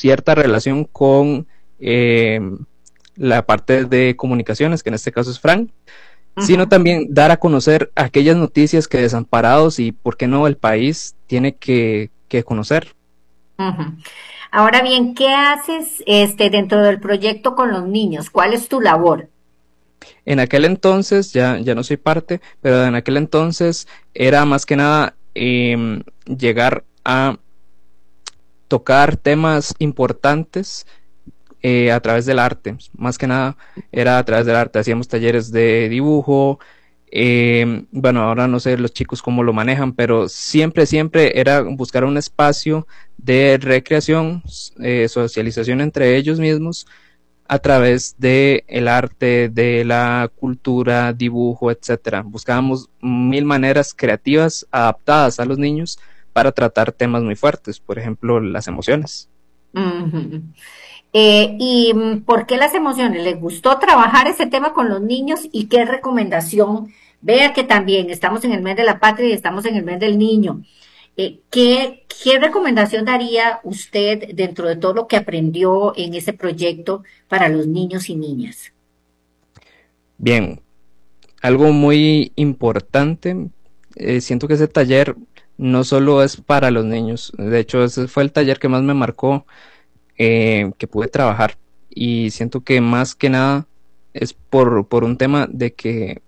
cierta relación con la parte de comunicaciones, que en este caso es Fran, sino Ujú, también dar a conocer aquellas noticias que Desamparados y, por qué no, el país tiene que conocer. ujú. Ahora bien, ¿qué haces dentro del proyecto con los niños? ¿Cuál es tu labor? En aquel entonces, ya no soy parte, pero en aquel entonces era más que nada llegar a tocar temas importantes a través del arte. Más que nada era a través del arte. Hacíamos talleres de dibujo. Bueno, ahora no sé los chicos cómo lo manejan, pero siempre era buscar un espacio de recreación, socialización entre ellos mismos a través de el arte, de la cultura, dibujo, etcétera. Buscábamos mil maneras creativas adaptadas a los niños para tratar temas muy fuertes, por ejemplo, las emociones. Ujú. ¿Por qué las emociones? ¿Les gustó trabajar ese tema con los niños y qué recomendación? Vea que también estamos en el mes de la patria y estamos en el mes del niño. ¿Qué recomendación daría usted dentro de todo lo que aprendió en ese proyecto para los niños y niñas? Bien, algo muy importante, siento que ese taller no solo es para los niños, de hecho ese fue el taller que más me marcó, que pude trabajar, y siento que más que nada es por un tema de que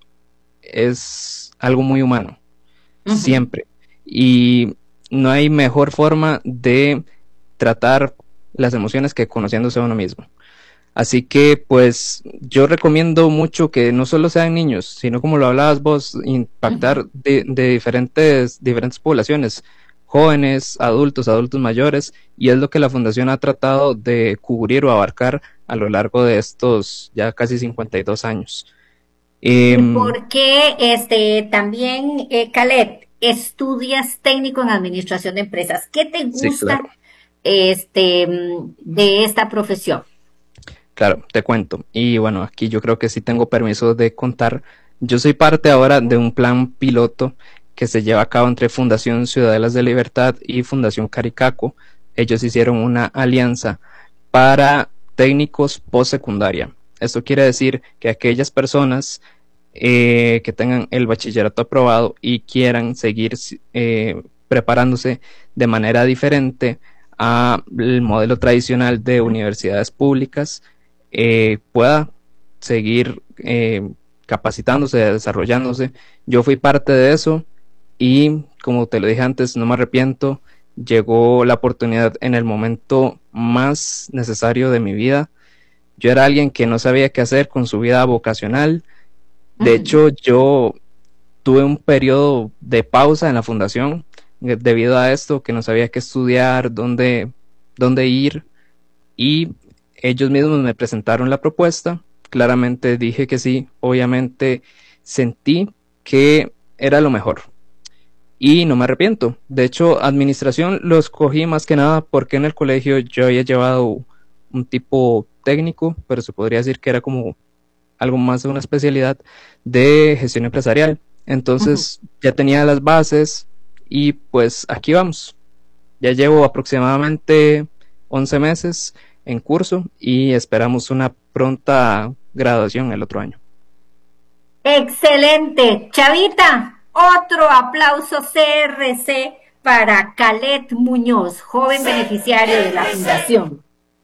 es algo muy humano, Ujú. siempre, y no hay mejor forma de tratar las emociones que conociéndose a uno mismo. Así que pues yo recomiendo mucho que no solo sean niños, sino como lo hablabas vos, Ujú. impactar de diferentes poblaciones, jóvenes, adultos mayores, y es lo que la fundación ha tratado de cubrir o abarcar a lo largo de estos ya casi 52 años. ¿Y Em, por qué también, Calet, estudias técnico en administración de empresas? ¿Qué te sí, claro. gusta de esta profesión? Claro, te cuento. Y bueno, aquí yo creo que sí tengo permiso de contar. Yo soy parte ahora de un plan piloto que se lleva a cabo entre Fundación Ciudadelas de Libertad y Fundación Caricaco. Ellos hicieron una alianza para técnicos postsecundaria. Esto quiere decir que aquellas personas que tengan el bachillerato aprobado y quieran seguir preparándose de manera diferente al modelo tradicional de universidades públicas, pueda seguir capacitándose, desarrollándose. Yo fui parte de eso y, como te lo dije antes, no me arrepiento. Llegó la oportunidad en el momento más necesario de mi vida. Yo era alguien que no sabía qué hacer con su vida vocacional. De Ujú. hecho, yo tuve un periodo de pausa en la fundación debido a esto, que no sabía qué estudiar, dónde ir, y ellos mismos me presentaron la propuesta. Claramente dije que sí, obviamente sentí que era lo mejor y no me arrepiento. De hecho, administración lo escogí más que nada porque en el colegio yo había llevado un tipo técnico, pero se podría decir que era como algo más de una especialidad de gestión empresarial. Ujú. Entonces ya tenía las bases y pues aquí vamos. Ya llevo aproximadamente 11 meses en curso y esperamos una pronta graduación el otro año. Excelente. Chavita, otro aplauso CRC para Calet Muñoz, joven beneficiario de la fundación.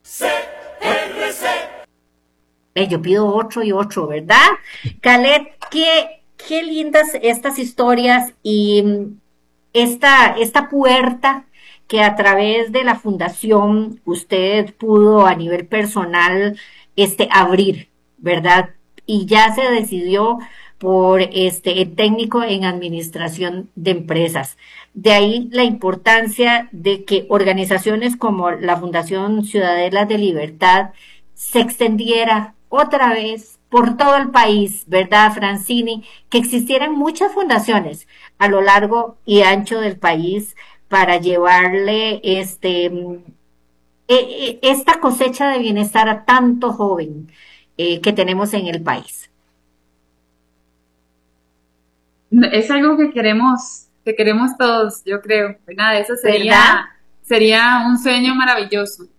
Yo pido otro y otro, ¿verdad? Calet, qué lindas estas historias y esta puerta que a través de la fundación usted pudo a nivel personal abrir, ¿verdad? Y ya se decidió por el técnico en administración de empresas. De ahí la importancia de que organizaciones como la Fundación Ciudadela de Libertad se extendiera otra vez por todo el país, ¿verdad, Francini? Que existieran muchas fundaciones a lo largo y ancho del país para llevarle esta cosecha de bienestar a tanto joven que tenemos en el país. Es algo que queremos todos, yo creo, ¿verdad? Eso ¿Verdad? sería un sueño maravilloso.